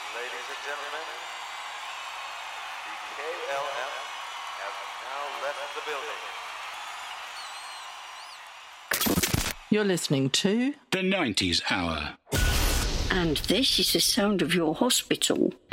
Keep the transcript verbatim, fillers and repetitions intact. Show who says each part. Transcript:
Speaker 1: Ladies and gentlemen, the K L M have now left the building.
Speaker 2: You're listening to
Speaker 3: The nineties Hour.
Speaker 4: And this is the sound of your hospital.